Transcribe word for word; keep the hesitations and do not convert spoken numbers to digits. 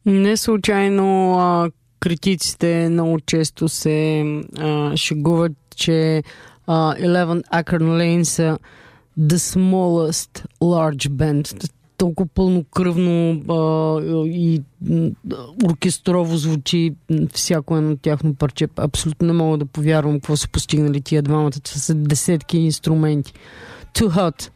Не случайно а, критиците много често се а, шегуват, че а, Eleven Acorn Lane са the smallest large band. Толкова пълнокръвно а, и оркестрово звучи всяко едно тяхно парче. Абсолютно не мога да повярвам какво са постигнали тия двамата. Това са десетки инструменти. Too Hot.